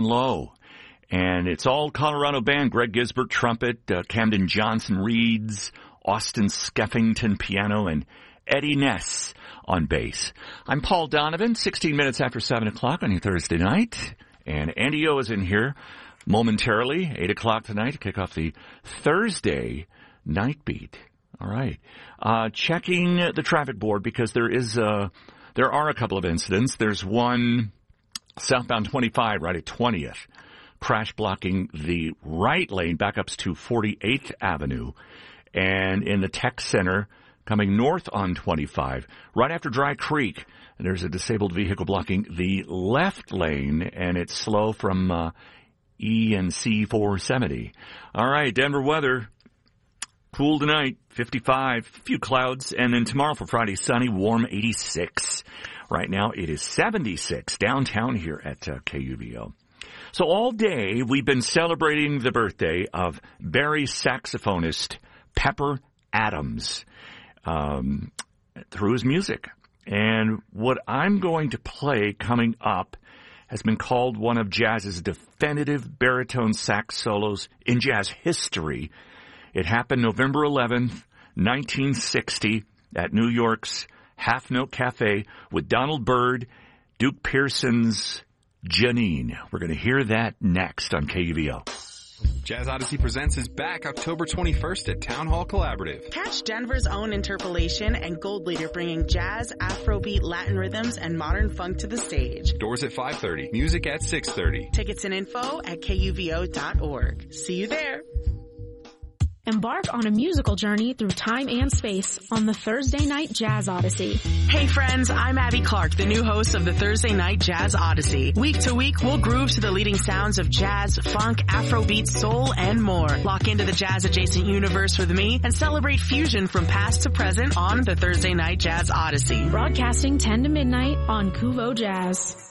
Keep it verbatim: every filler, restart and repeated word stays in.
Low. And it's all Colorado band. Greg Gisbert, trumpet, uh, Camden Johnson reeds, Austin Skeffington piano, and Eddie Ness on bass. I'm Paul Donovan, sixteen minutes after seven o'clock on your Thursday night. And Andy O is in here momentarily, eight o'clock tonight to kick off the Thursday night beat. All right. Uh, checking the traffic board because there is, uh, there are a couple of incidents. There's one southbound twenty-five right at twentieth. Crash blocking the right lane, backups to forty-eighth Avenue. And in the Tech Center, coming north on twenty-five, right after Dry Creek, there's a disabled vehicle blocking the left lane, and it's slow from uh, E and C four seventy. All right, Denver weather. Cool tonight, fifty-five, a few clouds, and then tomorrow for Friday, sunny, warm, eighty-six. Right now it is seventy-six downtown here at uh, K U V O. So all day we've been celebrating the birthday of Barry saxophonist Pepper Adams um, through his music. And what I'm going to play coming up has been called one of jazz's definitive baritone sax solos in jazz history. It happened November eleventh, nineteen sixty at New York's Half Note Cafe with Donald Byrd, Duke Pearson's Janine. We're going to hear that next on K U V O. Jazz Odyssey Presents is back October twenty-first at Town Hall Collaborative. Catch Denver's own Interpolation and Gold Leader bringing jazz, Afrobeat, Latin rhythms, and modern funk to the stage. Doors at five thirty. Music at six thirty. Tickets and info at K U V O dot org. See you there. Embark on a musical journey through time and space on the Thursday Night Jazz Odyssey. Hey friends, I'm Abby Clark, the new host of the Thursday Night Jazz Odyssey. Week to week, we'll groove to the leading sounds of jazz, funk, Afrobeat, soul, and more. Lock into the jazz-adjacent universe with me and celebrate fusion from past to present on the Thursday Night Jazz Odyssey. Broadcasting ten to midnight on Kuvo Jazz.